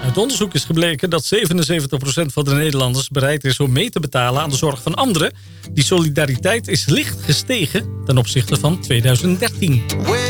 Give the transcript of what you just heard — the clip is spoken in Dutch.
Uit onderzoek is gebleken dat 77% van de Nederlanders bereid is om mee te betalen aan de zorg van anderen. Die solidariteit is licht gestegen ten opzichte van 2013.